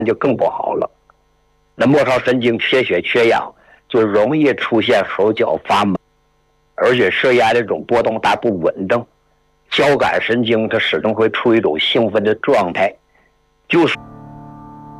就更不好了。那末梢神经缺血缺氧，就容易出现手脚发麻，而且血压的这种波动大不稳定，交感神经它始终会处于一种兴奋的状态，就是